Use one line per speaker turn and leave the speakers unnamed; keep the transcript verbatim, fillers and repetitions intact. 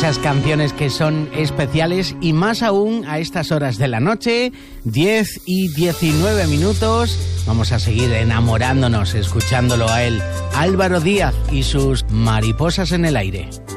esas canciones que son especiales y más aún a estas horas de la noche, diez y diecinueve minutos. Vamos a seguir enamorándonos, escuchándolo a él, Álvaro Díaz y sus Mariposas en el aire.